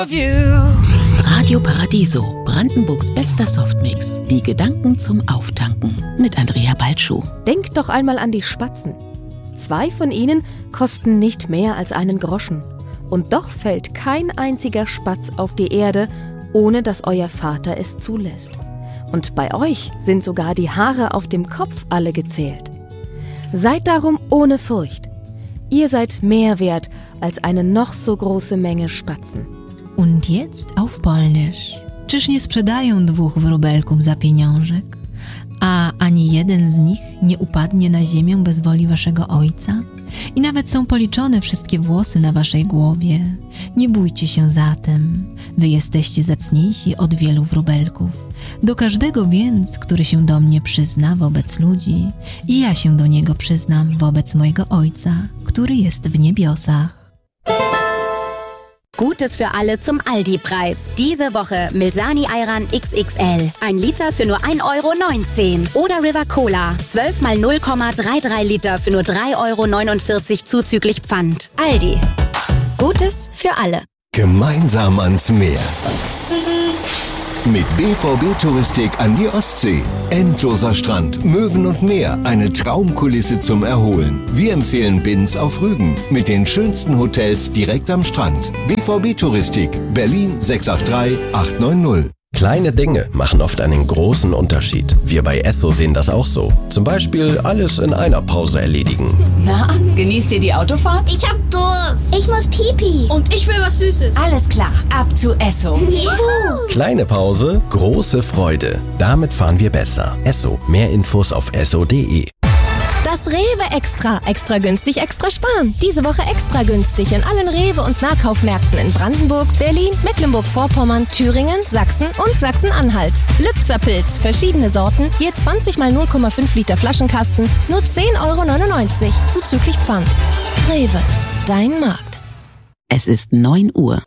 Radio Paradiso, Brandenburgs bester Softmix. Die Gedanken zum Auftanken mit Andrea Balschuh. Denkt doch einmal an die Spatzen. 2 von ihnen kosten nicht mehr als einen Groschen. Und doch fällt kein einziger Spatz auf die Erde, ohne dass euer Vater es zulässt. Und bei euch sind sogar die Haare auf dem Kopf alle gezählt. Seid darum ohne Furcht. Ihr seid mehr wert als eine noch so große Menge Spatzen. Und jetzt auf Polnisch. Czyż nie sprzedają 2 wróbelków za pieniążek? A ani jeden z nich nie upadnie na ziemię bez woli waszego ojca? I nawet są policzone wszystkie włosy na waszej głowie. Nie bójcie się zatem. Wy jesteście zacniejsi od wielu wróbelków. Do każdego więc, który się do mnie przyzna wobec ludzi, i ja się do niego przyznam wobec mojego Ojca, który jest w niebiosach. Gutes für alle zum Aldi-Preis. Diese Woche Milsani Ayran XXL. 1 Liter für nur 1,19 €. Oder River Cola. 12 mal 0,33 Liter für nur 3,49 € zuzüglich Pfand. Aldi. Gutes für alle. Gemeinsam ans Meer. Mit BVB Touristik an die Ostsee. Endloser Strand, Möwen und Meer, eine Traumkulisse zum Erholen. Wir empfehlen Binz auf Rügen mit den schönsten Hotels direkt am Strand. BVB Touristik, Berlin 683 890. Kleine Dinge machen oft einen großen Unterschied. Wir bei Esso sehen das auch so. Zum Beispiel alles in einer Pause erledigen. Na, genießt ihr die Autofahrt? Ich hab Durst. Ich muss Pipi. Und ich will was Süßes. Alles klar, ab zu Esso. Juhu. Kleine Pause, große Freude. Damit fahren wir besser. Esso. Mehr Infos auf esso.de. Das Rewe Extra. Extra günstig, extra sparen. Diese Woche extra günstig in allen Rewe- und Nahkaufmärkten in Brandenburg, Berlin, Mecklenburg-Vorpommern, Thüringen, Sachsen und Sachsen-Anhalt. Lübzer Pilz, verschiedene Sorten, je 20 mal 0,5 Liter Flaschenkasten, nur 10,99 € zuzüglich Pfand. Rewe, dein Markt. Es ist 9 Uhr.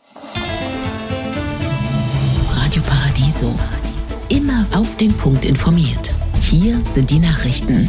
Radio Paradiso. Immer auf den Punkt informiert. Hier sind die Nachrichten.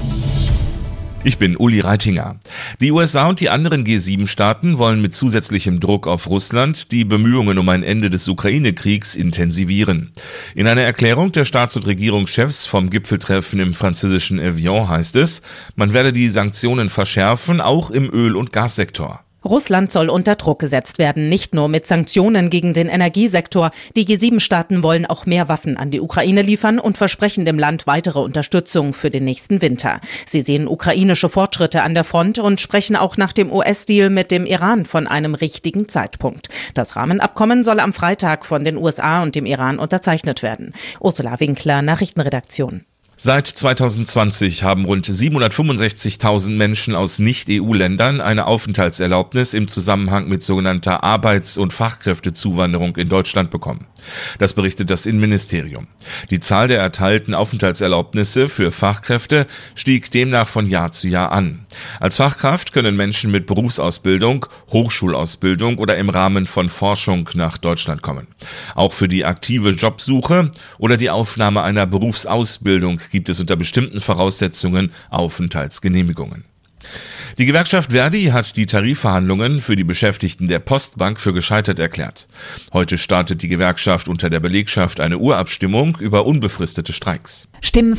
Ich bin Uli Reitinger. Die USA und die anderen G7-Staaten wollen mit zusätzlichem Druck auf Russland die Bemühungen um ein Ende des Ukraine-Kriegs intensivieren. In einer Erklärung der Staats- und Regierungschefs vom Gipfeltreffen im französischen Evian heißt es, man werde die Sanktionen verschärfen, auch im Öl- und Gassektor. Russland soll unter Druck gesetzt werden, nicht nur mit Sanktionen gegen den Energiesektor. Die G7-Staaten wollen auch mehr Waffen an die Ukraine liefern und versprechen dem Land weitere Unterstützung für den nächsten Winter. Sie sehen ukrainische Fortschritte an der Front und sprechen auch nach dem US-Deal mit dem Iran von einem richtigen Zeitpunkt. Das Rahmenabkommen soll am Freitag von den USA und dem Iran unterzeichnet werden. Ursula Winkler, Nachrichtenredaktion. Seit 2020 haben rund 765.000 Menschen aus Nicht-EU-Ländern eine Aufenthaltserlaubnis im Zusammenhang mit sogenannter Arbeits- und Fachkräftezuwanderung in Deutschland bekommen. Das berichtet das Innenministerium. Die Zahl der erteilten Aufenthaltserlaubnisse für Fachkräfte stieg demnach von Jahr zu Jahr an. Als Fachkraft können Menschen mit Berufsausbildung, Hochschulausbildung oder im Rahmen von Forschung nach Deutschland kommen. Auch für die aktive Jobsuche oder die Aufnahme einer Berufsausbildung gibt es unter bestimmten Voraussetzungen Aufenthaltsgenehmigungen. Die Gewerkschaft Verdi hat die Tarifverhandlungen für die Beschäftigten der Postbank für gescheitert erklärt. Heute startet die Gewerkschaft unter der Belegschaft eine Urabstimmung über unbefristete Streiks. Stimmen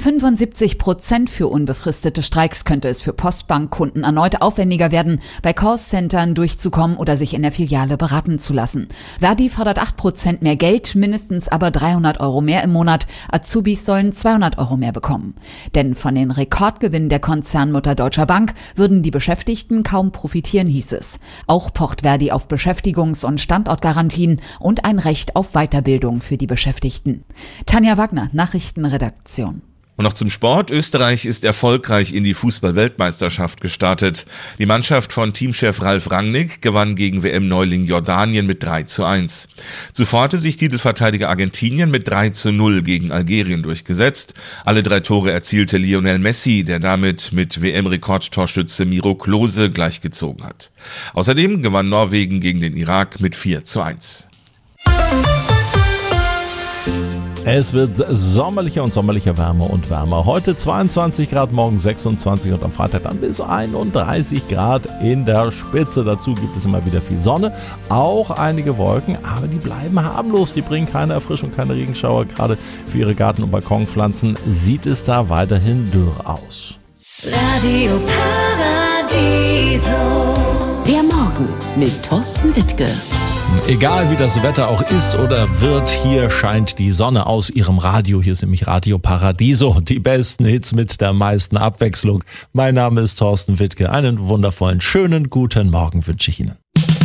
75% für unbefristete Streiks, könnte es für Postbankkunden erneut aufwendiger werden, bei Callcentern durchzukommen oder sich in der Filiale beraten zu lassen. Verdi fordert 8% mehr Geld, mindestens aber 300 € mehr im Monat. Azubis sollen 200 € mehr bekommen. Denn von den Rekordgewinnen der Konzernmutter Deutscher Bank würden die Beschäftigten kaum profitieren, hieß es. Auch pocht Verdi auf Beschäftigungs- und Standortgarantien und ein Recht auf Weiterbildung für die Beschäftigten. Tanja Wagner, Nachrichtenredaktion. Und noch zum Sport. Österreich ist erfolgreich in die Fußball-Weltmeisterschaft gestartet. Die Mannschaft von Teamchef Ralf Rangnick gewann gegen WM-Neuling Jordanien mit 3:1. Zuvor hatte sich Titelverteidiger Argentinien mit 3:0 gegen Algerien durchgesetzt. Alle 3 Tore erzielte Lionel Messi, der damit mit WM-Rekordtorschütze Miro Klose gleichgezogen hat. Außerdem gewann Norwegen gegen den Irak mit 4:1. Es wird sommerlicher und sommerlicher, wärmer und wärmer. Heute 22 Grad, morgen 26 und am Freitag dann bis 31 Grad in der Spitze. Dazu gibt es immer wieder viel Sonne, auch einige Wolken, aber die bleiben harmlos. Die bringen keine Erfrischung, keine Regenschauer. Gerade für Ihre Garten- und Balkonpflanzen sieht es da weiterhin dürr aus. Radio Paradiso. Der Morgen mit Thorsten Wittke. Egal wie das Wetter auch ist oder wird, hier scheint die Sonne aus Ihrem Radio. Hier ist nämlich Radio Paradiso. Die besten Hits mit der meisten Abwechslung. Mein Name ist Thorsten Wittke. Einen wundervollen, schönen, guten Morgen wünsche ich Ihnen.